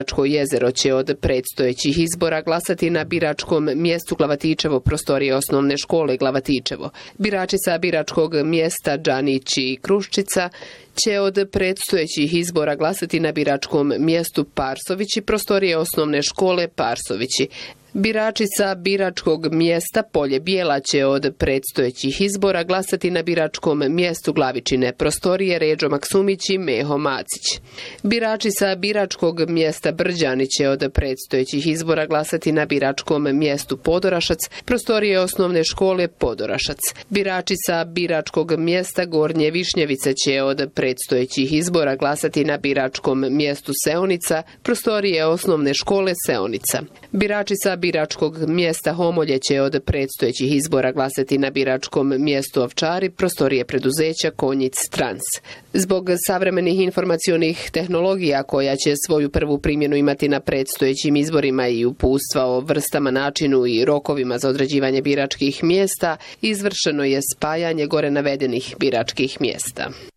Biračko jezero će od predstojećih izbora glasati na biračkom mjestu Glavatičevo, prostorije osnovne škole Glavatičevo. Birači sa biračkog mjesta Đanić i Kruščica će od predstojećih izbora glasati na biračkom mjestu Parsovići, prostorije osnovne škole Parsovići. Birači sa biračkog mjesta Polje Bijela će od predstojećih izbora glasati na biračkom mjestu Glavičine, prostorije Ređo Maksumić i Meho Macić. Birači sa biračkog mjesta Brđani će od predstojećih izbora glasati na biračkom mjestu Podorašac, prostorije osnovne škole Podorašac. Birači sa biračkog mjesta Gornje Višnjevice će od predstojećih izbora glasati na biračkom mjestu Seonica, prostorije osnovne škole Seonica. Birači sa biračkog mjesta Homolje će od predstojećih izbora glasati na biračkom mjestu Ovčari, prostorije preduzeća Konjic Trans. Zbog savremenih informacionih tehnologija koja će svoju prvu primjenu imati na predstojećim izborima i uputstva o vrstama, načinu i rokovima za određivanje biračkih mjesta, izvršeno je spajanje gore navedenih biračkih mjesta.